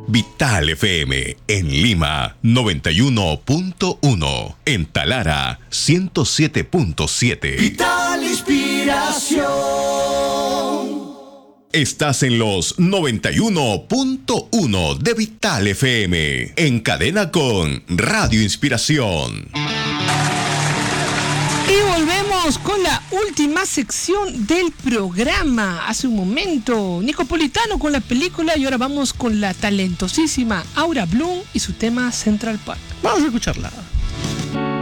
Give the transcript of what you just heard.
Vital FM en Lima 91.1, en Talara 107.7. Vital Inspiración. Estás en los 91.1 de Vital FM, en cadena con Radio Inspiración. Y volvemos con la última sección del programa. Hace un momento, Nicopolitano con la película, y ahora vamos con la talentosísima Aura Bloom y su tema Central Park. Vamos a escucharla.